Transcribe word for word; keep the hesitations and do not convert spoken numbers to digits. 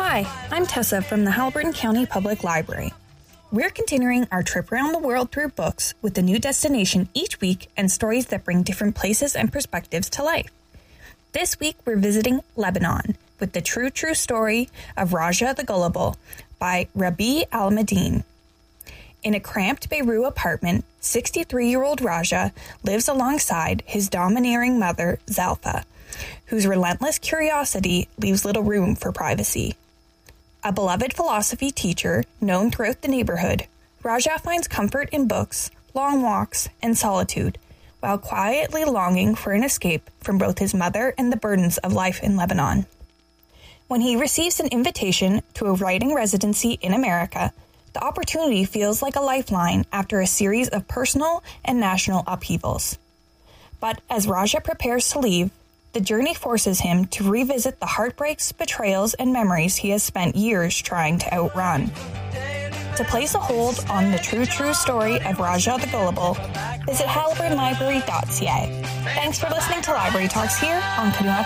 Hi, I'm Tessa from the Haliburton County Public Library. We're continuing our trip around the world through books with a new destination each week and stories that bring different places and perspectives to life. This week we're visiting Lebanon with the true, true story of Raja the Gullible by Rabi Al-Madin. In a cramped Beirut apartment, sixty-three-year-old Raja lives alongside his domineering mother, Zalfa, whose relentless curiosity leaves little room for privacy. A beloved philosophy teacher known throughout the neighborhood, Raja finds comfort in books, long walks, and solitude, while quietly longing for an escape from both his mother and the burdens of life in Lebanon. When he receives an invitation to a writing residency in America, the opportunity feels like a lifeline after a series of personal and national upheavals. But as Raja prepares to leave, the journey forces him to revisit the heartbreaks, betrayals, and memories he has spent years trying to outrun. To place a hold on the true, true story of Raja the Gullible, visit haliburton library dot c a. Thanks for listening to Library Talks here on Kaduna